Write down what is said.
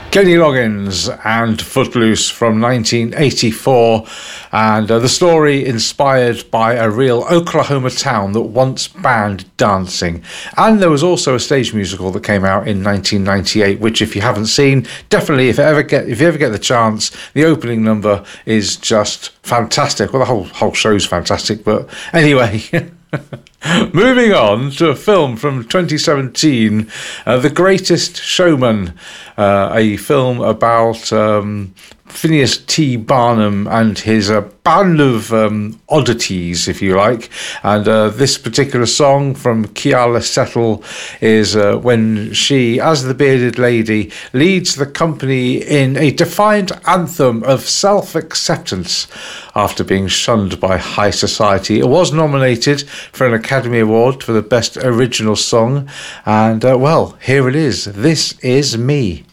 Kenny Loggins and Footloose from 1984, and the story inspired by a real Oklahoma town that once banned dancing. And there was also a stage musical that came out in 1998, which, if you haven't seen, definitely, if you ever get the chance, the opening number is just fantastic. Well, the whole show's fantastic, but anyway. Moving on to a film from 2017, The Greatest Showman, a film about Phineas T. Barnum and his band of oddities, if you like. And this particular song from Keala Settle is when she, as the bearded lady, leads the company in a defiant anthem of self-acceptance after being shunned by high society. It was nominated for an Academy Award for the Best Original Song. And, well, here it is. This is Me.